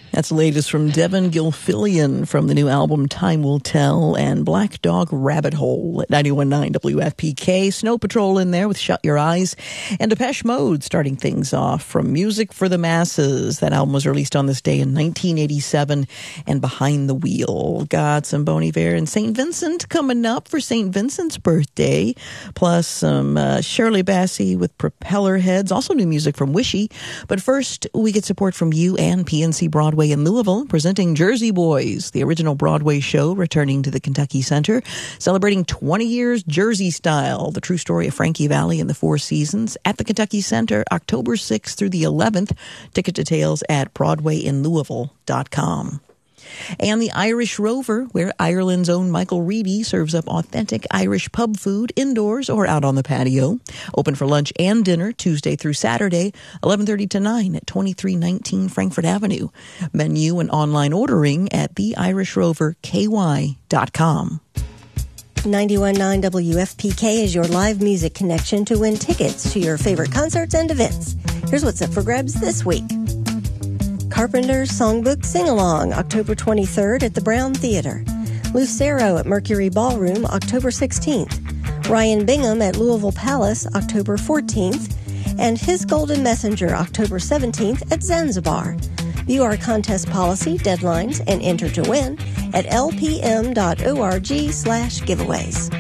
That's the latest from Devin Gilfillian from the new album Time Will Tell, and Black Dog Rabbit Hole at 91.9 WFPK. Snow Patrol in there with Shut Your Eyes, and Depeche Mode starting things off from Music for the Masses. That album was released on this day in 1987, and Behind the Wheel. Got some Bon Iver and St. Vincent coming up for St. Vincent's birthday, plus some Shirley Bassey with Propeller Heads, also new music from Wishy. But first, we get support from you and PNC Broadway in Louisville, presenting Jersey Boys, the original Broadway show returning to the Kentucky Center, celebrating 20 years Jersey style, the true story of Frankie Valli and the Four Seasons at the Kentucky Center, October 6th through the 11th. Ticket details at BroadwayInLouisville.com. And the Irish Rover, where Ireland's own Michael Reedy serves up authentic Irish pub food indoors or out on the patio. Open for lunch and dinner Tuesday through Saturday, 11:30 to 9 at 2319 Frankfort Avenue. Menu and online ordering at theirishroverky.com. 91.9 WFPK is your live music connection to win tickets to your favorite concerts and events. Here's what's up for grabs this week. Carpenter's Songbook Sing-Along, October 23rd at the Brown Theater. Lucero at Mercury Ballroom, October 16th. Ryan Bingham at Louisville Palace, October 14th. And His Golden Messenger, October 17th at Zanzibar. View our contest policy, deadlines, and enter to win at lpm.org/giveaways.